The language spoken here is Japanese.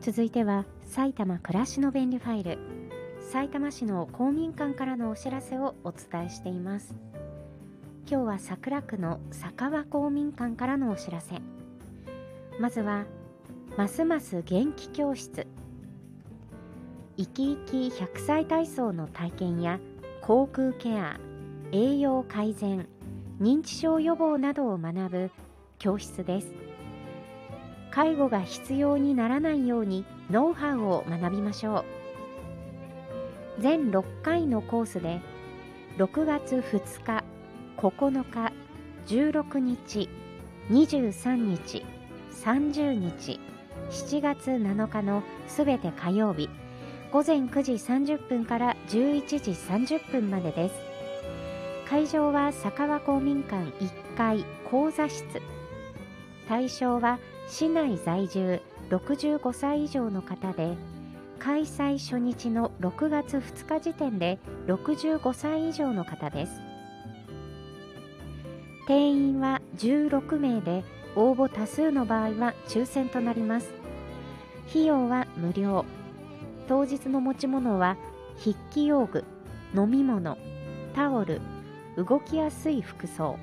続いては埼玉暮らしの便利ファイル、さいたま市の公民館からのお知らせをお伝えしています。今日は桜区の坂和公民館からのお知らせ。まずはますます元気教室、生き生き100歳体操の体験や口腔ケア、栄養改善、認知症予防などを学ぶ教室です。介護が必要にならないようにノウハウを学びましょう。全6回のコースで6月2日、9日、16日、23日、30日、7月7日のすべて火曜日、午前9時30分から11時30分までです。会場は坂和公民館1階講座室。対象は市内在住65歳以上の方で、開催初日の6月2日時点で65歳以上の方です。定員は16名で、応募多数の場合は抽選となります。費用は無料。当日の持ち物は筆記用具、飲み物、タオル、動きやすい服装、